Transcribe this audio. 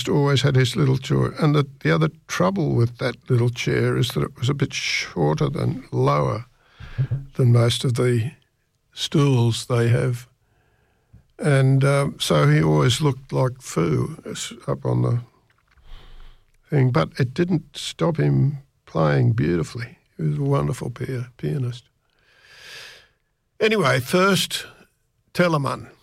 always had his little chair. And the other trouble with that little chair is that it was a bit shorter than lower than most of the stools they have. And so he always looked like foo up on the thing. But it didn't stop him playing beautifully. He was a wonderful pianist. Anyway, first, Telemann.